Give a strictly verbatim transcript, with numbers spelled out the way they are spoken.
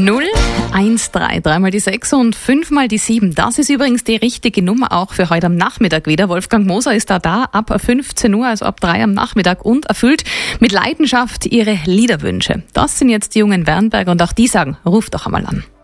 null eins drei, dreimal die sechs und fünfmal die sieben. Das ist übrigens die richtige Nummer auch für heute am Nachmittag wieder. Wolfgang Moser ist da da ab fünfzehn Uhr, also ab drei am Nachmittag, und erfüllt mit Leidenschaft ihre Liederwünsche. Das sind jetzt die jungen Wernberger und auch die sagen, ruf doch einmal an.